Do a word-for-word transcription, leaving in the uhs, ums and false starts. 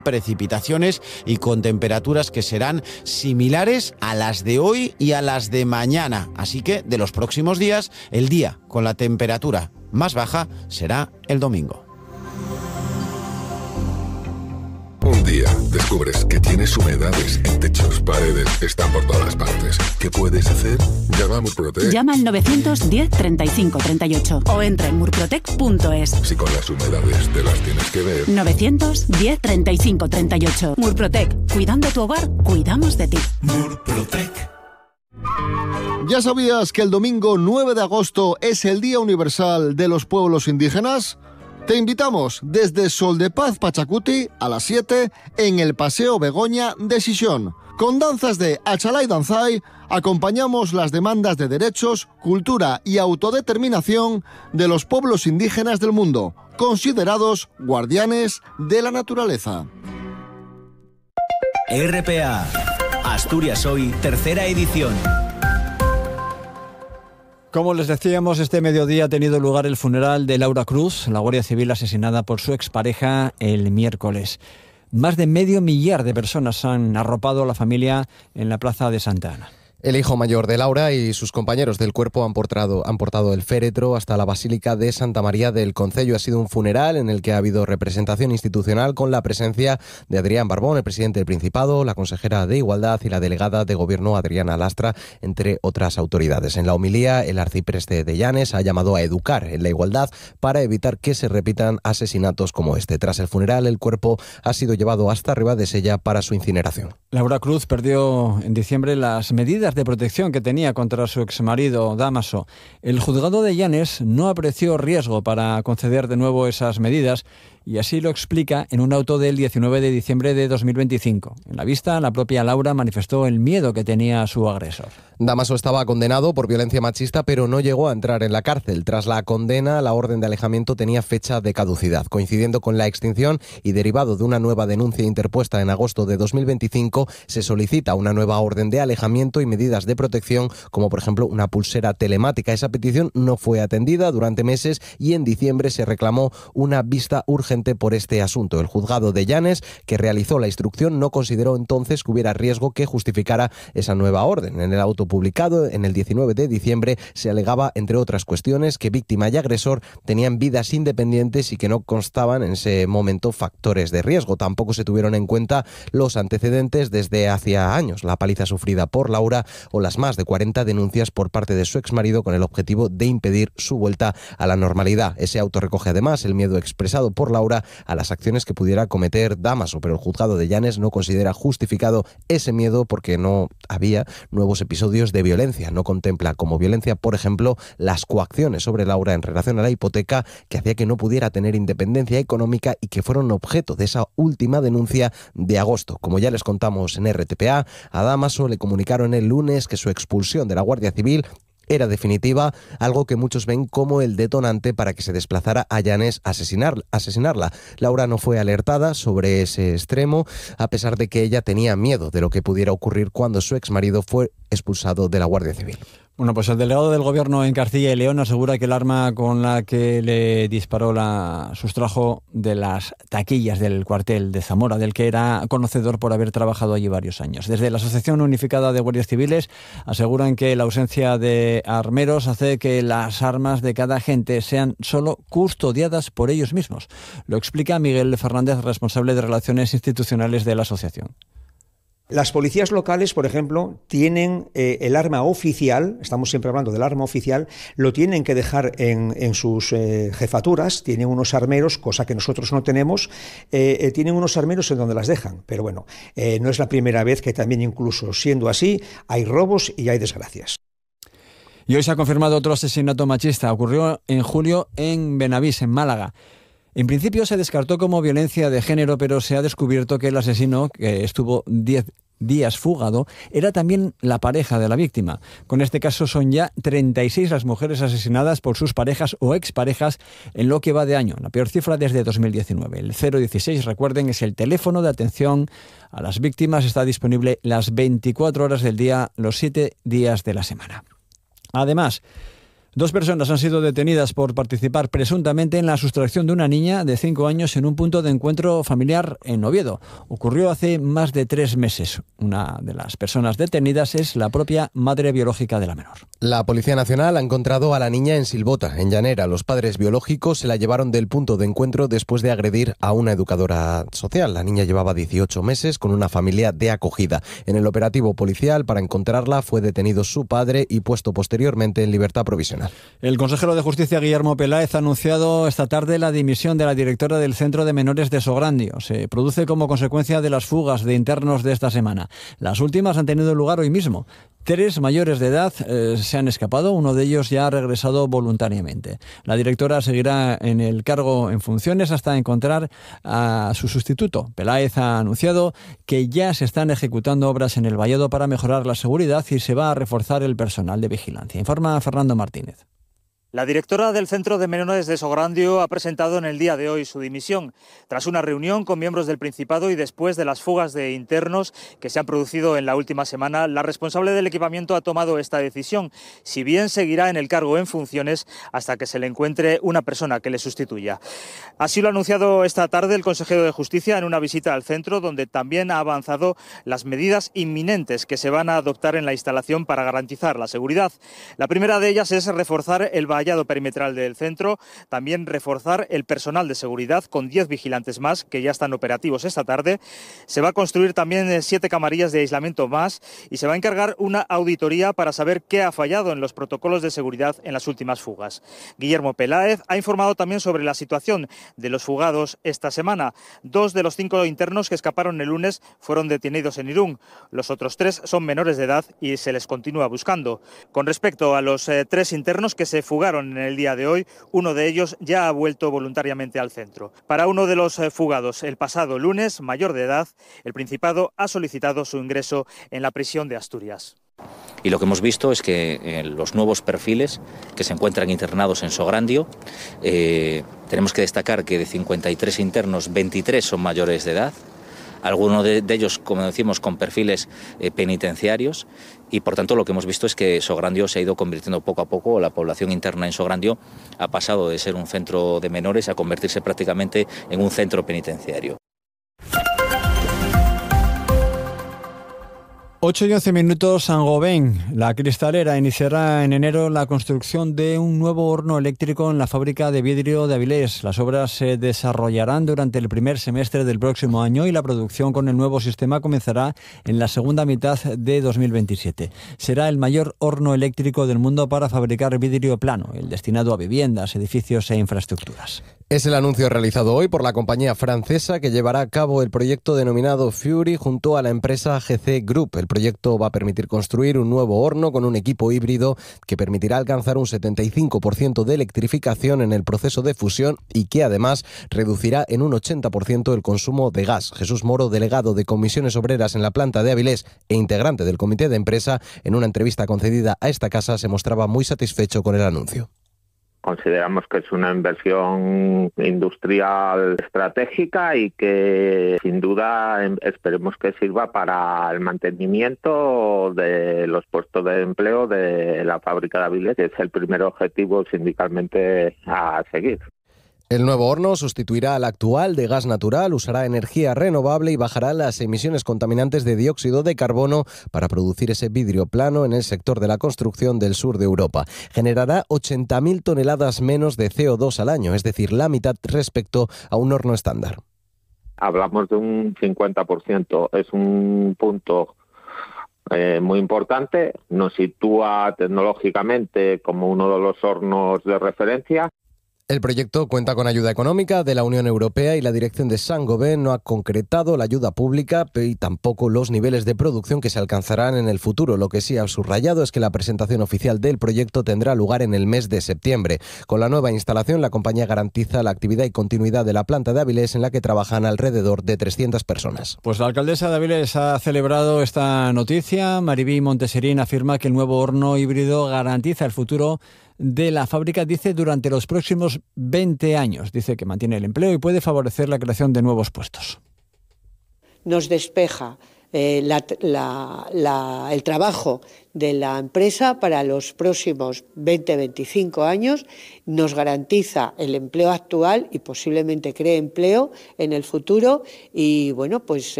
precipitaciones y con temperaturas que serán similares a las de hoy y a las de mañana. Así que de los próximos días, el día con la temperatura más baja será el domingo. Un día descubres que tienes humedades en techos, paredes, están por todas partes. ¿Qué puedes hacer? Llama a Murprotec. Llama al novecientos diez treinta y cinco treinta y ocho o entra en murprotec punto es. Si con las humedades te las tienes que ver. novecientos diez treinta y cinco treinta y ocho. Murprotec. Cuidando tu hogar, cuidamos de ti. Murprotec. ¿Ya sabías que el domingo nueve de agosto es el Día Universal de los Pueblos Indígenas? Te invitamos desde Sol de Paz Pachacuti a las siete en el Paseo Begoña de Xixón. Con danzas de Achalay Danzai acompañamos las demandas de derechos, cultura y autodeterminación de los pueblos indígenas del mundo, considerados guardianes de la naturaleza. R P A, Asturias Hoy, tercera edición. Como les decíamos, este mediodía ha tenido lugar el funeral de Laura Cruz, la Guardia Civil asesinada por su expareja el miércoles. Más de medio millar de personas han arropado a la familia en la plaza de Santa Ana. El hijo mayor de Laura y sus compañeros del cuerpo han portado, han portado el féretro hasta la Basílica de Santa María del Concello. Ha sido un funeral en el que ha habido representación institucional con la presencia de Adrián Barbón, el presidente del Principado, la consejera de Igualdad y la delegada de Gobierno Adriana Lastra, entre otras autoridades. En la homilía, el arcipreste de Llanes ha llamado a educar en la igualdad para evitar que se repitan asesinatos como este. Tras el funeral, el cuerpo ha sido llevado hasta Ribadesella para su incineración. Laura Cruz perdió en diciembre las medidas de protección que tenía contra su exmarido Dámaso. El juzgado de Llanes no apreció riesgo para conceder de nuevo esas medidas y así lo explica en un auto del diecinueve de diciembre de dos mil veinticinco. En la vista, la propia Laura manifestó el miedo que tenía su agresor. Dámaso estaba condenado por violencia machista, pero no llegó a entrar en la cárcel. Tras la condena, la orden de alejamiento tenía fecha de caducidad. Coincidiendo con la extinción y derivado de una nueva denuncia interpuesta en agosto de dos mil veinticinco, se solicita una nueva orden de alejamiento y medidas de protección, como por ejemplo una pulsera telemática. Esa petición no fue atendida durante meses y en diciembre se reclamó una vista urgente por este asunto. El juzgado de Llanes, que realizó la instrucción, no consideró entonces que hubiera riesgo que justificara esa nueva orden. En el auto publicado en el diecinueve de diciembre se alegaba, entre otras cuestiones, que víctima y agresor tenían vidas independientes y que no constaban en ese momento factores de riesgo. Tampoco se tuvieron en cuenta los antecedentes desde hacía años, la paliza sufrida por Laura o las más de cuarenta denuncias por parte de su exmarido con el objetivo de impedir su vuelta a la normalidad. Ese auto recoge además el miedo expresado por Laura a las acciones que pudiera cometer Dámaso, pero el juzgado de Llanes no considera justificado ese miedo porque no había nuevos episodios de violencia. No contempla como violencia, por ejemplo, las coacciones sobre Laura en relación a la hipoteca que hacía que no pudiera tener independencia económica y que fueron objeto de esa última denuncia de agosto. Como ya les contamos en R T P A, a Dámaso le comunicaron el lunes que su expulsión de la Guardia Civil era definitiva, algo que muchos ven como el detonante para que se desplazara a Llanes a asesinar, asesinarla. Laura no fue alertada sobre ese extremo, a pesar de que ella tenía miedo de lo que pudiera ocurrir cuando su exmarido fue expulsado de la Guardia Civil. Bueno, pues el delegado del Gobierno en Castilla y León asegura que el arma con la que le disparó la sustrajo de las taquillas del cuartel de Zamora, del que era conocedor por haber trabajado allí varios años. Desde la Asociación Unificada de Guardias Civiles aseguran que la ausencia de armeros hace que las armas de cada agente sean solo custodiadas por ellos mismos. Lo explica Miguel Fernández, responsable de Relaciones Institucionales de la asociación. Las policías locales, por ejemplo, tienen eh, el arma oficial, estamos siempre hablando del arma oficial, lo tienen que dejar en, en sus eh, jefaturas, tienen unos armeros, cosa que nosotros no tenemos, eh, eh, tienen unos armeros en donde las dejan, pero bueno, eh, no es la primera vez que también incluso siendo así, hay robos y hay desgracias. Y hoy se ha confirmado otro asesinato machista, ocurrió en julio en Benavís, en Málaga. En principio se descartó como violencia de género, pero se ha descubierto que el asesino, que estuvo diez días fugado, era también la pareja de la víctima. Con este caso son ya treinta y seis las mujeres asesinadas por sus parejas o exparejas en lo que va de año, la peor cifra desde dos mil diecinueve. El cero dieciséis, recuerden, es el teléfono de atención a las víctimas, está disponible las veinticuatro horas del día, los siete días de la semana. Además, Dos personas han sido detenidas por participar presuntamente en la sustracción de una niña de cinco años en un punto de encuentro familiar en Oviedo. Ocurrió hace más de tres meses. Una de las personas detenidas es la propia madre biológica de la menor. La Policía Nacional ha encontrado a la niña en Silbota, en Llanera. Los padres biológicos se la llevaron del punto de encuentro después de agredir a una educadora social. La niña llevaba dieciocho meses con una familia de acogida. En el operativo policial para encontrarla fue detenido su padre y puesto posteriormente en libertad provisional. El consejero de Justicia, Guillermo Peláez, ha anunciado esta tarde la dimisión de la directora del Centro de Menores de Sograndio. Se produce como consecuencia de las fugas de internos de esta semana. Las últimas han tenido lugar hoy mismo. Tres mayores de edad eh, se han escapado, uno de ellos ya ha regresado voluntariamente. La directora seguirá en el cargo en funciones hasta encontrar a su sustituto. Peláez ha anunciado que ya se están ejecutando obras en el vallado para mejorar la seguridad y se va a reforzar el personal de vigilancia. Informa Fernando Martínez. La directora del Centro de Menores de Sograndio ha presentado en el día de hoy su dimisión, tras una reunión con miembros del Principado y después de las fugas de internos que se han producido en la última semana. La responsable del equipamiento ha tomado esta decisión, si bien seguirá en el cargo en funciones hasta que se le encuentre una persona que le sustituya. Así lo ha anunciado esta tarde el consejero de Justicia en una visita al centro, donde también ha avanzado las medidas inminentes que se van a adoptar en la instalación para garantizar la seguridad. La primera de ellas es reforzar el vallado perimetral del centro, también reforzar el personal de seguridad con diez vigilantes más que ya están operativos esta tarde. Se va a construir también siete camarillas de aislamiento más y se va a encargar una auditoría para saber qué ha fallado en los protocolos de seguridad en las últimas fugas. Guillermo Peláez ha informado también sobre la situación de los fugados esta semana. Dos de los cinco internos que escaparon el lunes fueron detenidos en Irún. Los otros tres son menores de edad y se les continúa buscando. Con respecto a los eh, tres internos que se fugaron en el día de hoy, uno de ellos ya ha vuelto voluntariamente al centro. Para uno de los fugados, el pasado lunes, mayor de edad, el Principado ha solicitado su ingreso en la prisión de Asturias. Y lo que hemos visto es que en los nuevos perfiles que se encuentran internados en Sograndio, eh, tenemos que destacar que de cincuenta y tres internos, veintitrés son mayores de edad. Algunos de, de ellos, como decimos, con perfiles eh, penitenciarios, y por tanto lo que hemos visto es que Sograndio se ha ido convirtiendo poco a poco, la población interna en Sograndio ha pasado de ser un centro de menores a convertirse prácticamente en un centro penitenciario. ocho y once minutos, Saint-Gobain. La cristalera iniciará en enero la construcción de un nuevo horno eléctrico en la fábrica de vidrio de Avilés. Las obras se desarrollarán durante el primer semestre del próximo año y la producción con el nuevo sistema comenzará en la segunda mitad de dos mil veintisiete. Será el mayor horno eléctrico del mundo para fabricar vidrio plano, el destinado a viviendas, edificios e infraestructuras. Es el anuncio realizado hoy por la compañía francesa que llevará a cabo el proyecto denominado Fury junto a la empresa G C Group. El proyecto va a permitir construir un nuevo horno con un equipo híbrido que permitirá alcanzar un setenta y cinco por ciento de electrificación en el proceso de fusión y que además reducirá en un ochenta por ciento el consumo de gas. Jesús Moro, delegado de Comisiones Obreras en la planta de Avilés e integrante del comité de empresa, en una entrevista concedida a esta casa se mostraba muy satisfecho con el anuncio. Consideramos que es una inversión industrial estratégica y que sin duda esperemos que sirva para el mantenimiento de los puestos de empleo de la fábrica de Avilés, que es el primer objetivo sindicalmente a seguir. El nuevo horno sustituirá al actual de gas natural, usará energía renovable y bajará las emisiones contaminantes de dióxido de carbono para producir ese vidrio plano en el sector de la construcción del sur de Europa. Generará ochenta mil toneladas menos de C O dos al año, es decir, la mitad respecto a un horno estándar. Hablamos de un cincuenta por ciento, es un punto Eh, muy importante, nos sitúa tecnológicamente como uno de los hornos de referencia. El proyecto cuenta con ayuda económica de la Unión Europea y la dirección de Saint-Gobain no ha concretado la ayuda pública y tampoco los niveles de producción que se alcanzarán en el futuro. Lo que sí ha subrayado es que la presentación oficial del proyecto tendrá lugar en el mes de septiembre. Con la nueva instalación, la compañía garantiza la actividad y continuidad de la planta de Avilés, en la que trabajan alrededor de trescientas personas. Pues la alcaldesa de Avilés ha celebrado esta noticia. Maribí Monteserín afirma que el nuevo horno híbrido garantiza el futuro de la fábrica, dice, durante los próximos veinte años. Dice que mantiene el empleo y puede favorecer la creación de nuevos puestos. Nos despeja eh, la, la, la, el trabajo de la empresa para los próximos veinte a veinticinco años, nos garantiza el empleo actual y posiblemente cree empleo en el futuro y bueno, pues